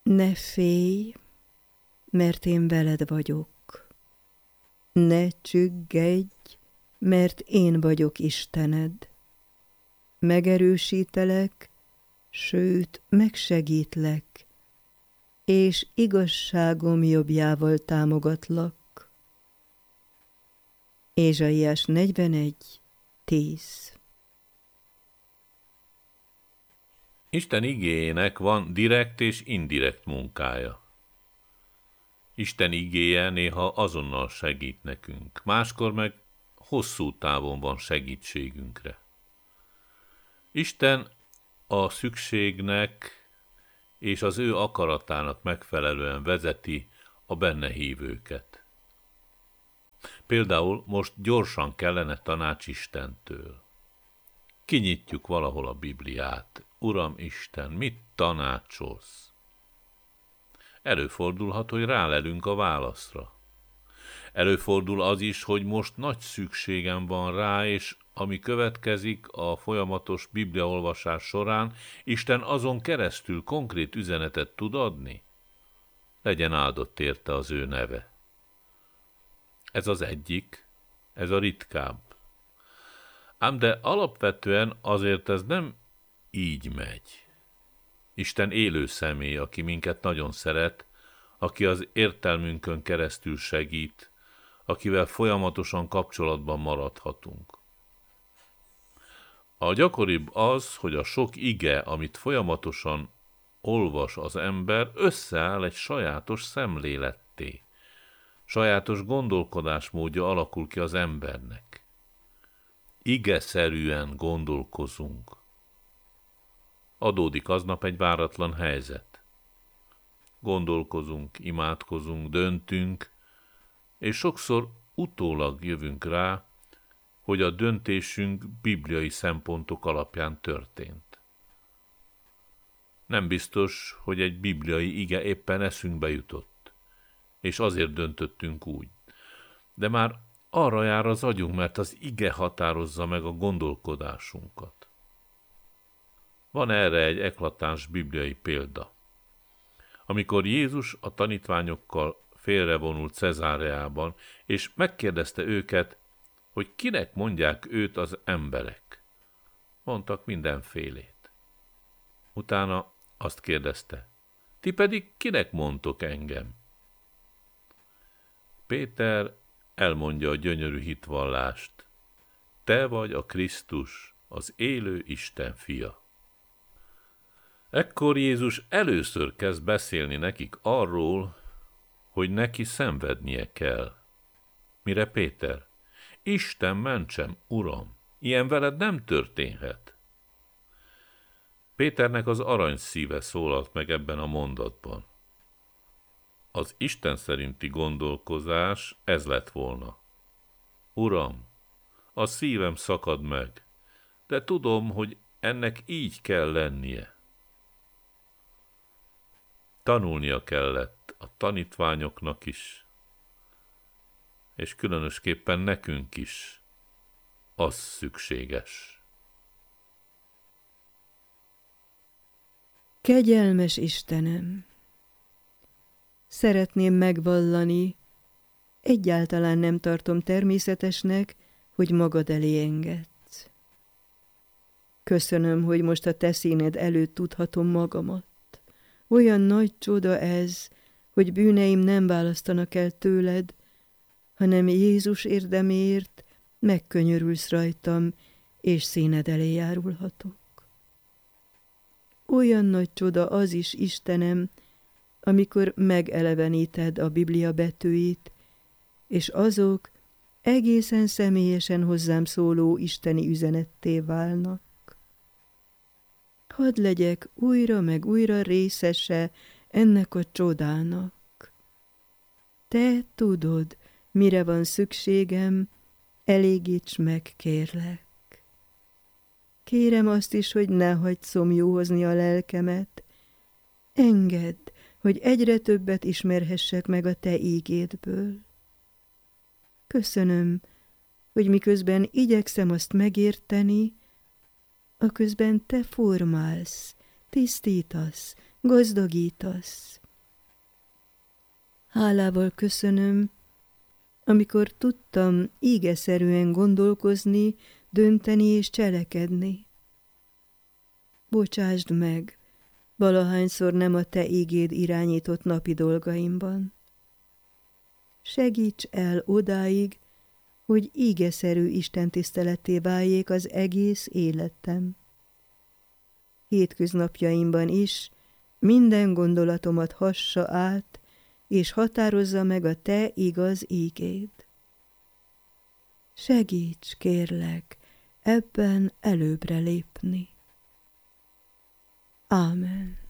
Ne félj, mert én veled vagyok. Ne csüggedj, mert én vagyok Istened. Megerősítelek, sőt, megsegítlek, és igazságom jobbjával támogatlak. Ézsaiás 41:10. Isten igéjének van direkt és indirekt munkája. Isten igéje néha azonnal segít nekünk, máskor meg hosszú távon van segítségünkre. Isten a szükségnek és az ő akaratának megfelelően vezeti a benne hívőket. Például most gyorsan kellene tanács Istentől. Kinyitjuk valahol a Bibliát. Uram Isten, mit tanácsolsz? Előfordulhat, hogy rálelünk a válaszra. Előfordul az is, hogy most nagy szükségem van rá, és ami következik a folyamatos bibliaolvasás során, Isten azon keresztül konkrét üzenetet tud adni. Legyen áldott érte az ő neve. Ez az egyik, ez a ritkább. Ám de alapvetően azért ez nem így megy. Isten élő személy, aki minket nagyon szeret, aki az értelmünkön keresztül segít, akivel folyamatosan kapcsolatban maradhatunk. A gyakoribb az, hogy a sok ige, amit folyamatosan olvas az ember, összeáll egy sajátos szemléletté. Sajátos gondolkodásmódja alakul ki az embernek. Igeszerűen gondolkozunk. Adódik aznap egy váratlan helyzet. Gondolkozunk, imádkozunk, döntünk, és sokszor utólag jövünk rá, hogy a döntésünk bibliai szempontok alapján történt. Nem biztos, hogy egy bibliai ige éppen eszünkbe jutott, és azért döntöttünk úgy. De már arra jár az agyunk, mert az ige határozza meg a gondolkodásunkat. Van erre egy eklatáns bibliai példa. Amikor Jézus a tanítványokkal félrevonult Cezáreában, és megkérdezte őket, hogy kinek mondják őt az emberek. Mondtak mindenfélét. Utána azt kérdezte, ti pedig kinek mondtok engem? Péter elmondja a gyönyörű hitvallást. Te vagy a Krisztus, az élő Isten fia. Ekkor Jézus először kezd beszélni nekik arról, hogy neki szenvednie kell. Mire Péter? Isten mentsem, Uram, ilyen veled nem történhet. Péternek az arany szíve szólalt meg ebben a mondatban. Az Isten szerinti gondolkozás ez lett volna. Uram, a szívem szakad meg, de tudom, hogy ennek így kell lennie. Tanulnia kellett a tanítványoknak is, és különösképpen nekünk is. Az szükséges. Kegyelmes Istenem! Szeretném megvallani, egyáltalán nem tartom természetesnek, hogy magad elé engedsz. Köszönöm, hogy most a te színed előtt tudhatom magamat. Olyan nagy csoda ez, hogy bűneim nem választanak el tőled, hanem Jézus érdeméért megkönyörülsz rajtam, és színed elé járulhatok. Olyan nagy csoda az is, Istenem, amikor megeleveníted a Biblia betűit, és azok egészen személyesen hozzám szóló isteni üzenetté válnak. Hadd legyek újra meg újra részese ennek a csodának. Te tudod, mire van szükségem, elégíts meg, kérlek. Kérem azt is, hogy ne hagyd szomjúhozni a lelkemet. Engedd, hogy egyre többet ismerhessek meg a te ígédből. Köszönöm, hogy miközben igyekszem azt megérteni, aközben te formálsz, tisztítasz, gazdagítasz. Hálával köszönöm, amikor tudtam ígeszerűen gondolkozni, dönteni és cselekedni. Bocsásd meg, valahányszor nem a te ígéd irányított napi dolgaimban. Segíts el odáig, hogy ígeszerű istentiszteletté váljék az egész életem. Hétköznapjaimban is minden gondolatomat hassa át, és határozza meg a te igaz ígéd. Segíts, kérlek, ebben előbbre lépni. Ámen.